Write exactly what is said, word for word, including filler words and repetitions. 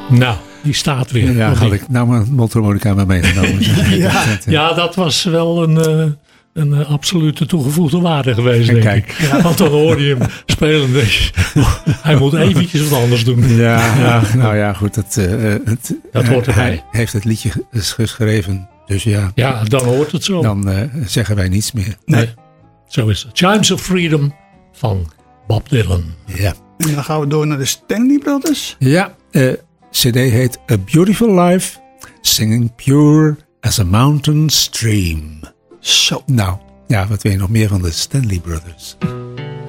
Nou, die staat weer. Ja, had ik nou mijn mondharmonica maar meegenomen. ja. ja, dat was wel een, uh, een uh, absolute toegevoegde waarde geweest, denk Kijk. ik. Ja, want dan hoorde je hem spelen en denk je, oh, hij moet eventjes wat anders doen. Ja, ja nou ja, goed. Dat, uh, het, dat hoort erbij. Hij heeft het liedje geschreven, dus ja. Ja, dan hoort het zo. Dan uh, zeggen wij niets meer. Nee, nee. Zo is het. Chimes of Freedom van Bob Dylan. Ja. En dan gaan we door naar de Stanley Brothers. Ja, uh, C D heet A Beautiful Life, Singing Pure as a Mountain Stream. Zo. Nou, ja, wat weet je nog meer van de Stanley Brothers?